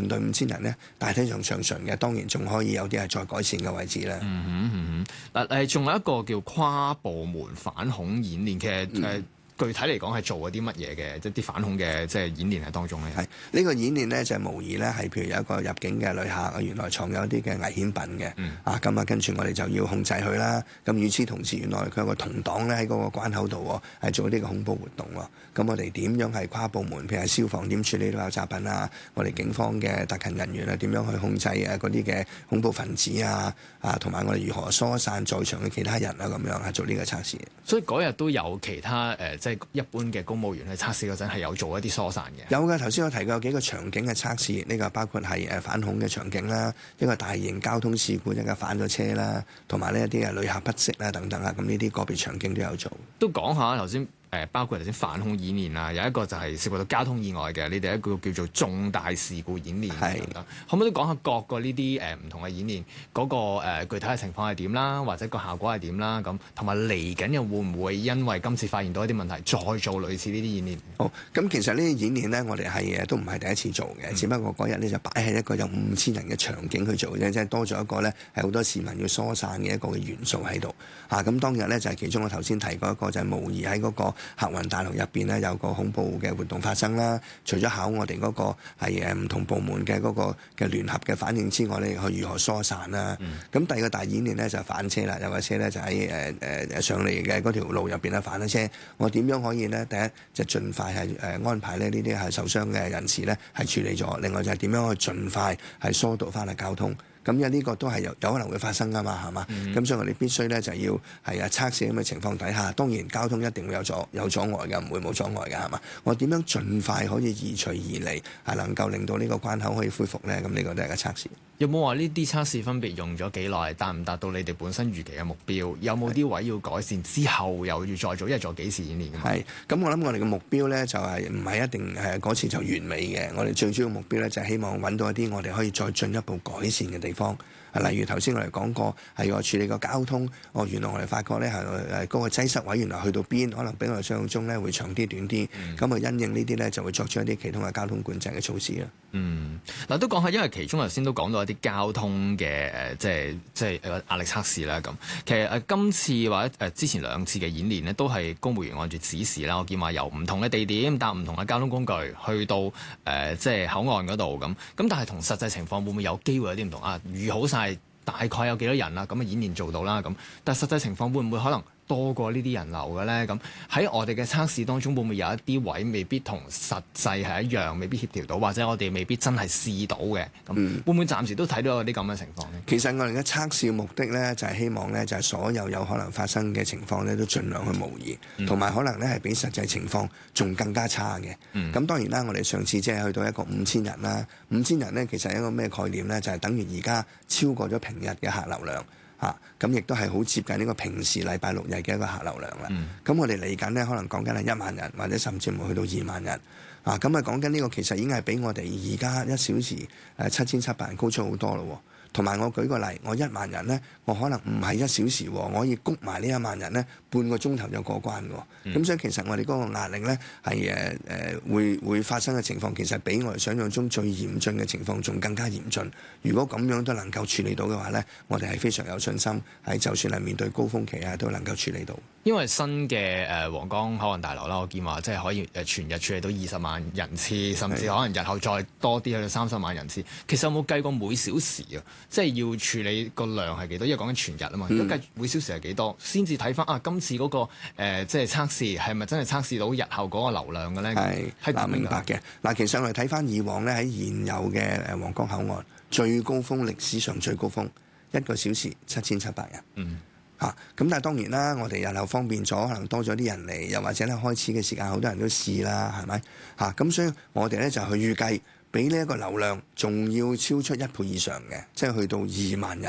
面對5000人咧，大體上暢順嘅。當然仲可以有啲係再改善嘅位置啦。 嗱仲有一個叫跨部門反恐演練，其實具體嚟講係做咗啲乜嘢嘅，即係啲反恐嘅即係演練喺當中咧。 係呢個演練咧就係模擬咧係譬如有一個入境嘅旅客，原來藏有一啲嘅危險品嘅，咁跟住我哋就要控制佢啦。咁與此同時，原來佢有個同黨咧喺嗰個關口度係做呢個恐怖活動喎。咁我哋點樣係跨部門，譬如係消防點處理到爆炸品啊，我哋警方嘅特勤人員啊點樣去控制嗰啲嘅恐怖分子同埋我哋如何疏散在場嘅其他人啊，咁樣係做呢個測試。 所以嗰日都有其他即係一般嘅公務員去測試嗰陣係有做一啲疏散嘅。 有嘅，頭先我提過有幾個場景嘅測試，呢個包括係反恐嘅場景啦，一個大型交通事故，一個反咗車啦，同埋呢一啲旅客不適啦等等啊，咁呢啲個別場景都有做。 都講下頭先。包括頭先反恐演練啦，有一個就係涉及到交通意外嘅，你哋一個叫做重大事故演練等等，可唔可以都講下各個呢啲唔同嘅演練嗰個具體嘅情況係點啦，或者個效果係點啦？咁同埋嚟緊又會唔會因為今次發現到一啲問題，再做類似呢啲演練？ 好，咁其實呢啲演練呢，我哋係都唔係第一次做嘅，只不過嗰日呢就擺喺一個有5000人嘅場景去做啫，即係多咗一個呢係好多市民要疏散嘅一個嘅元素喺度。咁當日呢，就係其中我頭先提過一個就係模擬喺嗰個客運大樓入邊咧有個恐怖嘅活動發生啦，除咗考我哋嗰個係唔同部門嘅嗰個嘅聯合嘅反應之外咧，去如何疏散啦。咁第二個大演練咧就係反車啦，有架車咧就喺上嚟嘅嗰條路入邊咧反咗車，我點樣可以咧第一就盡快係安排咧呢啲係受傷嘅人士咧係處理咗，另外就係點樣去盡快係疏導翻嚟交通。咁因為呢個都係有可能會發生噶嘛，係嘛？咁所以我哋必須咧就要係測試咁嘅情況底下，當然交通一定會有阻礙嘅，唔會冇阻礙嘅，係嘛？我點樣盡快可以移除而嚟，係能夠令到呢個關口可以恢復咧？咁呢個都係個測試。 有冇話呢啲測試分別用咗幾耐，達唔達到你哋本身預期嘅目標？有冇啲位要改善之後又要再做？因為做幾次演練㗎嘛？ 係。咁我諗我哋嘅目標咧就係唔係一定係嗰次就完美嘅。我哋最主要目標咧就係希望揾到一啲我哋可以再進一步改善嘅地方。例如頭先我哋講過係我處理個交通，原來我哋發覺咧係嗰個擠塞位原來去到邊，可能比我哋想象中咧會長啲短啲。咁因應呢啲咧就會作出一啲其他嘅交通管制嘅措施啦。 嗱都講下，因為其中頭先都講到一啲交通嘅即係壓力測試啦。咁其實今次或者之前2次嘅演練呢，都係公務員按住指示啦。我見話由唔同嘅地點搭唔同嘅交通工具去到即係口岸嗰度咁。咁但係同實際情況會唔會有機會有啲唔同啊？預好晒大概有幾多人啦，咁演練做到啦咁。但係實際情況會唔會可能多過呢啲人流嘅咧？咁喺我哋嘅測試當中，會唔會有一啲位未必同實際係一樣，未必協調到，或者我哋未必真係試到嘅？咁會唔會暫時都睇到有啲咁嘅情況呢？ 其實我哋嘅測試目的咧，就係希望咧，就係所有可能發生嘅情況咧，都盡量去模擬，同埋可能咧係比實際情況仲更加差嘅。咁當然啦，我哋上次即係去到一個5000人啦，5000人咧其實係一個咩概念咧？就係等於而家超過咗平日嘅客流量。咁亦都係好接近呢個平時禮拜6日嘅一個客流量啦。咁我哋嚟緊呢，可能講緊係1萬人，或者甚至乎去到2萬人。咁講緊呢個其實已經係比我哋而家1小時7700人高出好多咯。同埋我舉個例，我1萬人呢，我可能唔係1小時，我可以谷埋呢1萬人呢，半個鐘頭就過關嘅。咁所以其實我哋嗰個壓力呢，係會發生嘅情況，其實比我哋想象中最嚴峻嘅情況仲更加嚴峻。如果咁樣都能夠處理到嘅話呢，我哋係非常有信心，係就算係面對高峰期都能夠處理到。 因為新嘅皇崗口岸大樓啦，我見話即係可以全日處理到20萬人次，甚至可能日後再多啲去到30萬人次。其實有冇計過每小時啊？即係要處理個量係幾多？因為講緊全日啊嘛，如果計每小時係幾多，先至睇翻今次嗰個即係測試係咪真係測試到日後嗰個流量嘅咧？係明白嘅。其實我哋睇翻以往咧喺現有嘅皇崗口岸最高峰，歷史上最高峰1個小時7700人。咁但係當然啦，我哋日後方便咗，可能多咗啲人嚟，又或者咧開始嘅時間好多人都試啦，係咪？咁所以我哋咧就去預計比呢一個流量仲要超出1倍以上嘅，即係去到2萬人，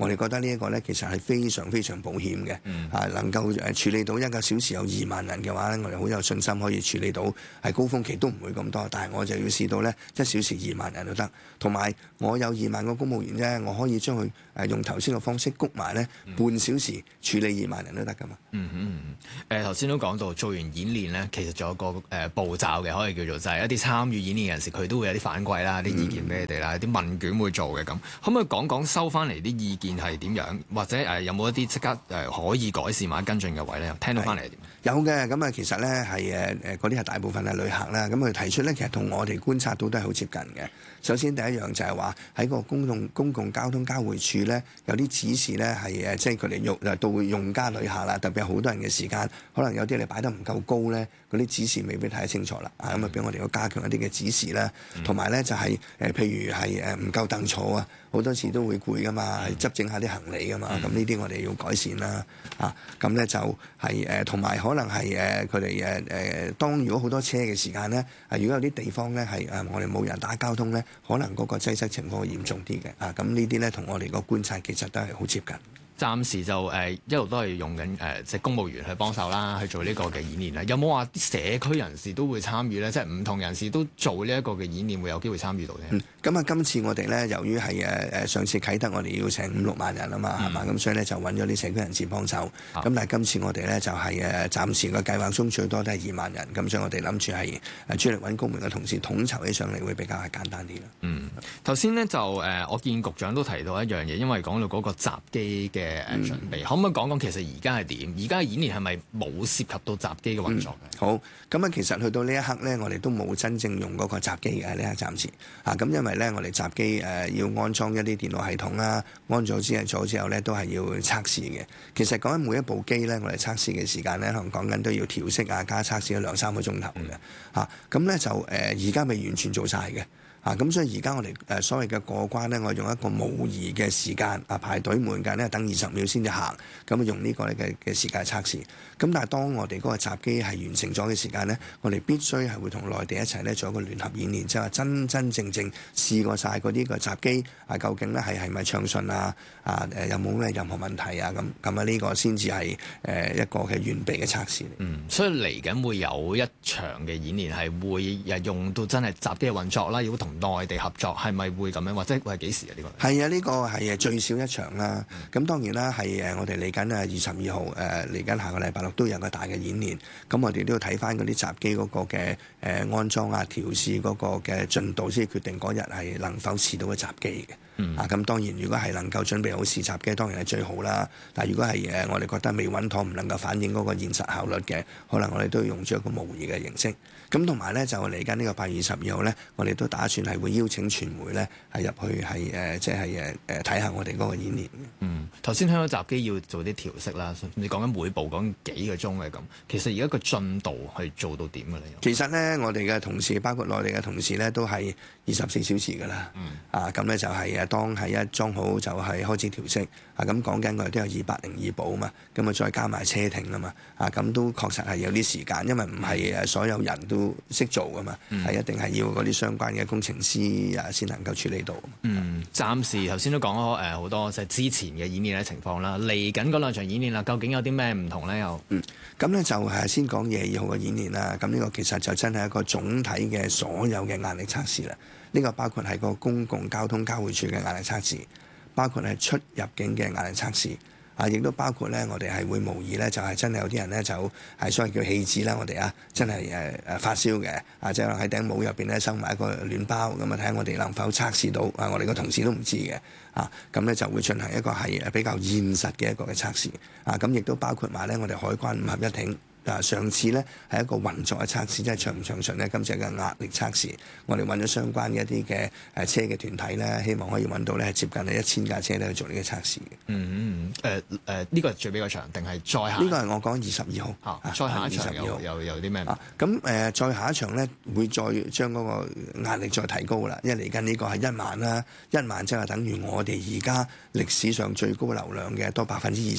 我哋覺得呢一個咧其實係非常非常保險嘅。能夠處理到1個小時有2萬人嘅話咧，我哋好有信心可以處理到，係高峰期都唔會咁多，但係我就要試到咧1小時2萬人都得。同埋我有2萬個公務員啫，我可以將佢用頭先嘅方式谷埋咧半小時處理2萬人都得噶嘛。 頭先都講到做完演練咧，其實仲有個步驟嘅，可以叫做就係一啲參與演練嘅人士，佢都會有啲反饋啦、啲意見俾你哋啦、啲問卷會做嘅咁。可唔可以講講收翻嚟啲意見係點樣，或者有冇一啲即刻可以改善或者跟進嘅位咧？聽到翻嚟係點？ 有嘅，咁啊其實咧係嗰啲係大部分係旅客啦，咁佢提出咧其實同我哋觀察到都係好接近嘅。首先第一樣就係話喺個公共交通交匯處咧有啲指示咧係即係佢哋到用家旅客啦，特別係好多人嘅時間，可能有啲你擺得唔夠高咧，嗰啲指示未必睇得清楚啦。咁啊俾我哋要加強一啲嘅指示啦，同埋咧就係譬如係唔夠凳坐啊，好多時都會攰噶嘛，係執整下啲行李噶嘛，咁呢啲我哋要改善啦。咁咧就係同埋可能係佢哋當如果好多車嘅時間咧，如果有啲地方咧係我哋冇人打交通咧，可能嗰個擠塞情況會嚴重啲嘅。咁呢啲咧同我哋個觀察其實都係好接近。 暫時就一路都係用緊即係公務員去幫手啦，去做呢個嘅演練啦。有冇話啲社區人士都會參與咧？即係唔同人士都做呢一個嘅演練，會有機會參與到咧？ 咁今次我哋咧，由於係上次啟德我哋要成5-6萬人啊嘛，係嘛？咁所以咧就揾咗啲社區人士幫手。咁但係今次我哋咧就係暫時個計劃中最多都係2萬人。咁所以我哋諗住係主力揾公務員嘅同事統籌起上嚟，會比較係簡單啲啦。 頭先咧就我見局長都提到一樣嘢，因為講到嗰個閘機嘅準備，可唔可以講講其實而家係點？而家嘅演練係咪冇涉及到閘機嘅運作嘅？ 好，咁其實去到呢一刻咧，我哋都冇真正用嗰個閘機嘅呢一刻暫時。咁因為咧我哋閘機要安裝一啲電腦系統啦，安咗之後咧都係要測試嘅。其實講緊每一部機咧，我哋測試嘅時間咧，可能講緊都要調色加測試咗2-3個鐘頭嘅。咁咧就而家未完全做晒嘅。咁所以而家我哋所謂嘅過關咧，我用一個模擬嘅時間排隊門間咧等20秒先至行，咁用呢個嘅時間測試。咁但係當我哋嗰個閘機係完成咗嘅時間咧，我哋必須係會同內地一齊咧做一個聯合演練，即係話真正試過晒嗰啲個閘機究竟咧係咪暢順有冇咩任何問題咁呢個先至係一個嘅完備嘅測試。 所以嚟緊會有一場嘅演練係會用到真係閘機嘅運作啦，如果同內地合作係咪會咁樣，或者會係幾時啊？呢個係呢個係最少一場啦。咁當然啦，係我哋嚟緊22號嚟緊下個禮拜6都有個大嘅演練。咁我哋都要睇翻嗰啲閘機嗰個嘅安裝調試嗰個嘅進度，先決定嗰日係能否試到個閘機嘅。咁當然如果係能夠準備好試閘機，當然係最好啦。但係如果係我哋覺得未穩妥，唔能夠反映嗰個現實效率嘅，可能我哋都要用咗一個模擬嘅形式。咁同埋咧就嚟緊呢個8月22號咧，我哋都打算係會邀請傳媒咧係入去係即係睇下我哋嗰個演練。 頭先聽到閘機要做啲調色啦，你講緊每部講幾個鐘嘅咁，其實而家個進度係做到點嘅咧？ 其實咧，我哋嘅同事包括內地嘅同事咧，都係24小時㗎啦。咁咧就係當係一裝好就係開始調色。咁講緊我哋都有202部啊嘛，咁再加埋車停啊嘛。咁都確實係有啲時間，因為唔係所有人都識做㗎嘛，係一定係要嗰啲相關嘅工程師先能夠處理到。 暫時頭先都講咗好多即係之前嘅演練嘅情況啦，嚟緊嗰兩場演練啦，究竟有啲咩唔同咧？ 咁咧就係先講22號嘅演練啦。咁呢個其實就真係一個總體嘅所有嘅壓力測試啦。呢個包括係個公共交通交匯處嘅壓力測試，包括係出入境嘅壓力測試。亦都包括咧，我哋係會模擬咧，就係真係有啲人咧就係所謂叫氣子啦，我哋真係發燒嘅，即係喺頂帽入邊咧收埋一個暖包，咁睇下我哋能否測試到，我哋個同事都唔知嘅，咁咧就會進行一個係比較現實嘅一個嘅測試，咁亦都包括埋咧我哋海關5合一艇。上次咧係一個運作嘅測試，即係暢唔暢順咧。今次係個壓力測試，我哋揾咗相關嘅一啲嘅車嘅團體咧，希望可以揾到咧係接近1000架車咧去做呢個測試嘅。 呢個係最尾個場定係再下？ 呢個係我講22號。 再下一場有啲咩？ 咁再下一場咧會再將嗰個壓力再提高啦，因為嚟緊呢個係1萬啦，1萬即係等於我哋而家歷史上最高流量嘅多20%。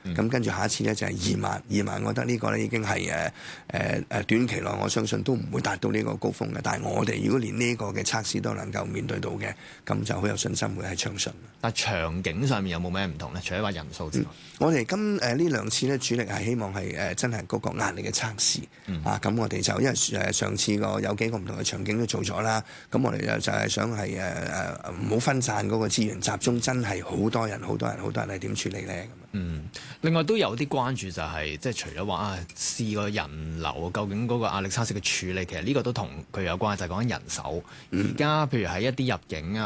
咁跟住下一次咧就係2萬，我覺得呢個咧已經係短期內我相信都唔會達到呢個高峰嘅。但係我哋如果連呢個嘅測試都能夠面對到嘅，咁就好有信心會係暢順。 但係場景上面有冇咩唔同咧？除咗話人數之外， 我哋呢兩次咧主力係希望係真係嗰個壓力嘅測試。咁我哋就因為上次有幾個唔同嘅場景都做咗啦，咁我哋就係想係唔好分散嗰個資源，集中真係好多人係點處理咧？ 另外都有啲關注就係即係除咗話試個人流究竟嗰個壓力測試嘅處理，其實呢個都同佢有關，就係講緊人手。而家譬如喺一啲入境啊。